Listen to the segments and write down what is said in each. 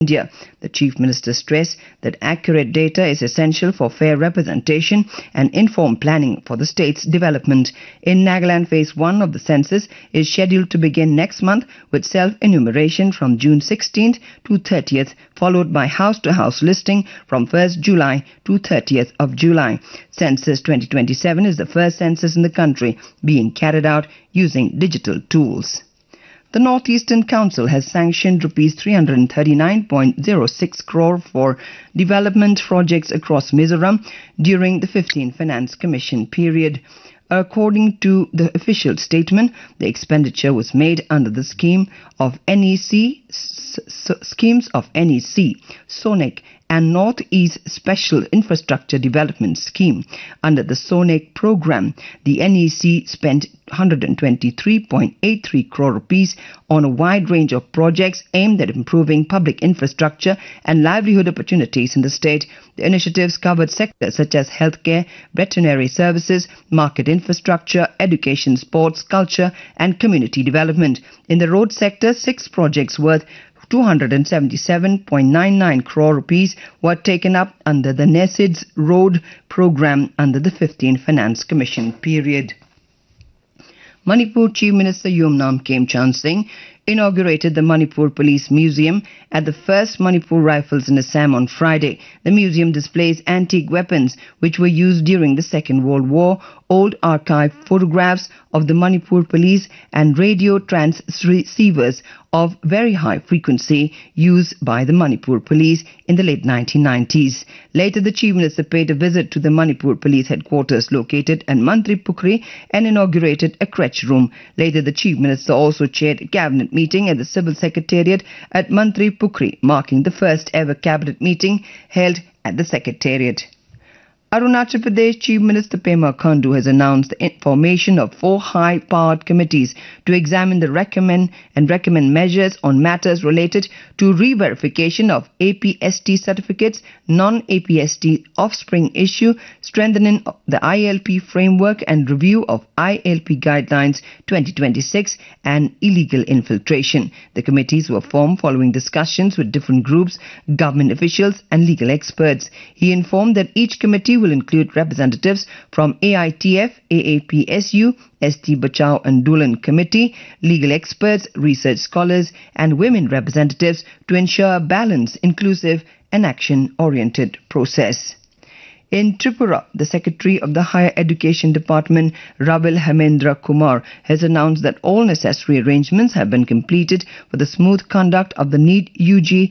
India. The Chief Minister stressed that accurate data is essential for fair representation and informed planning for the state's development. In Nagaland, Phase 1 of the census is scheduled to begin next month with self-enumeration from June 16th to 30th, followed by house-to-house listing from 1st July to 30th of July. Census 2027 is the first census in the country being carried out using digital tools. The Northeastern Council has sanctioned Rs 339.06 crore for development projects across Mizoram during the 15th Finance Commission period. According to the official statement, the expenditure was made under the schemes of NEC, SONEC and Northeast Special Infrastructure Development Scheme. Under the SONEC program, the NEC spent 123.83 crore rupees on a wide range of projects aimed at improving public infrastructure and livelihood opportunities in the state. The initiatives covered sectors such as healthcare, veterinary services, market infrastructure, education, sports, culture and community development. In the road sector, 6 projects worth 277.99 crore rupees were taken up under the NECID's road program under the 15th Finance Commission period. Manipur Chief Minister Yumnam Khemchand Singh inaugurated the Manipur Police Museum at the first Manipur Rifles in Assam on Friday. The museum displays antique weapons which were used during the Second World War, old archive photographs of the Manipur police and radio transceivers of very high frequency used by the Manipur police in the late 1990s. Later, the Chief Minister paid a visit to the Manipur police headquarters located at Mantri Pukri and inaugurated a crèche room. Later, the Chief Minister also chaired a cabinet meeting at the Civil Secretariat at Mantri Pukri, marking the first ever cabinet meeting held at the Secretariat. Arunachal Pradesh Chief Minister Pema Khandu has announced the formation of 4 high-powered committees to examine the recommend measures on matters related to re-verification of APST certificates, non-APST offspring issue, strengthening the ILP framework and review of ILP guidelines 2026 and illegal infiltration. The committees were formed following discussions with different groups, government officials and legal experts. He informed that each committee will include representatives from AITF, AAPSU, ST Bachao Andolan Committee, legal experts, research scholars and women representatives to ensure a balanced, inclusive and action-oriented process. In Tripura, the Secretary of the Higher Education Department, Ravil Hemendra Kumar, has announced that all necessary arrangements have been completed for the smooth conduct of the NEET UG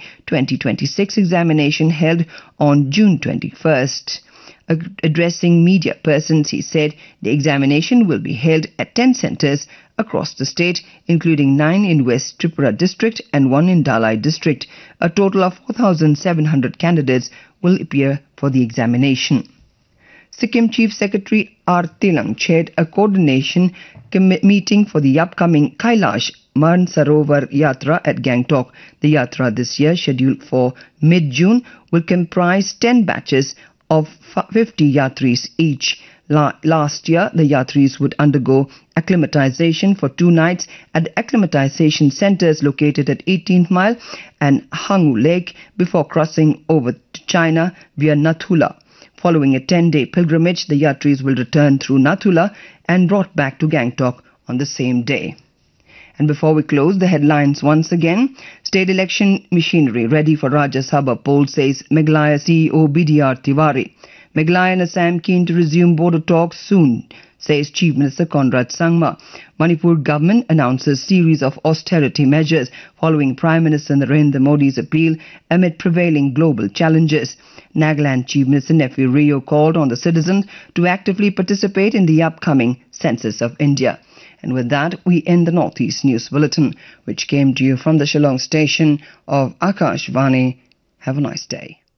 2026 examination held on June 21st. Addressing media persons, he said the examination will be held at 10 centres across the state, including 9 in West Tripura district and 1 in Dalai district. A total of 4,700 candidates will appear for the examination. Sikkim Chief Secretary R. Tilang chaired a coordination meeting for the upcoming Kailash Mansarovar Yatra at Gangtok. The yatra this year, scheduled for mid-June, will comprise 10 batches of 50 yatris each. Last year, the yatris would undergo acclimatization for 2 nights at the acclimatization centers located at 18th Mile and Hangu Lake before crossing over to China via Nathula. Following a 10-day pilgrimage, the yatris will return through Nathula and brought back to Gangtok on the same day. And before we close, the headlines once again. State election machinery ready for Rajya Sabha poll, says Meghalaya CEO BDR Tiwari. Meghalaya and Assam keen to resume border talks soon, says Chief Minister Conrad Sangma. Manipur government announces series of austerity measures following Prime Minister Narendra Modi's appeal amid prevailing global challenges. Nagaland Chief Minister Nephi Rio called on the citizens to actively participate in the upcoming Census of India. And with that, we end the Northeast News Bulletin, which came to you from the Shillong station of Akashvani. Have a nice day.